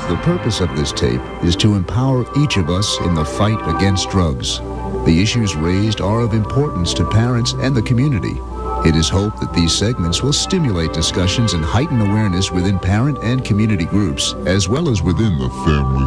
The purpose of this tape is to empower each of us in the fight against drugs. The issues raised are of importance to parents and the community. It is hoped that these segments will stimulate discussions and heighten awareness within parent and community groups, as well as within the family